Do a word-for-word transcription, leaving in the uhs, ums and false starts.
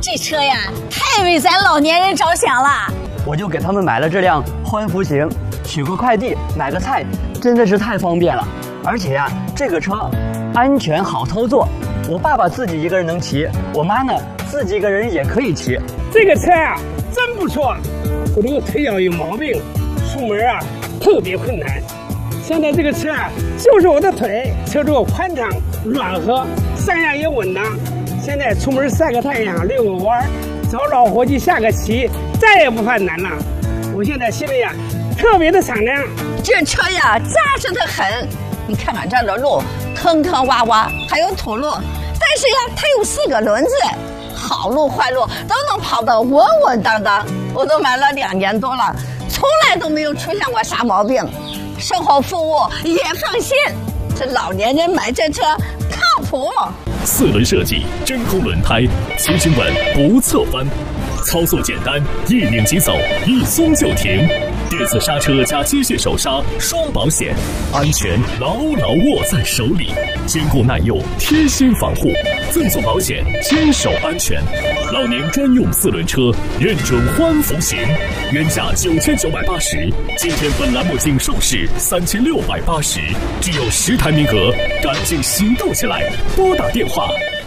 这车呀，太为咱老年人着想了。 我就给他们买了这辆欢福行，取个快递，买个菜，真的是太方便了。而且呀、啊，这个车安全好操作，我爸爸自己一个人能骑，我妈呢自己一个人也可以骑。 这个车啊，真不错。我这个腿脚有毛病，出门啊特别困难。现在这个车啊，就是我的腿，车座宽敞软和，上下也稳当。现在出门晒个太阳，遛个弯，找老伙计下个棋，再也不犯难了。我现在心里啊特别的敞亮。 这车呀扎实的很，你看看这儿的路坑坑洼洼，还有土路，但是呀它有四个轮子，好路坏路都能跑得稳稳当当。我都买了两年多了，从来都没有出现过啥毛病，售后服务也放心。这老年人买这车靠谱。 四轮设计，真空轮胎，骑行稳不侧翻，操作简单，一拧即走，一松就停。电子刹车加机械手刹，双保险，安全牢牢握在手里，坚固耐用，贴心防护，赠送保险，坚守安全。老年专用四轮车，认准欢福行，原价九千九百八十，今天本栏目仅售市三千六百八十，只有十台名额，赶紧行动起来，拨打电话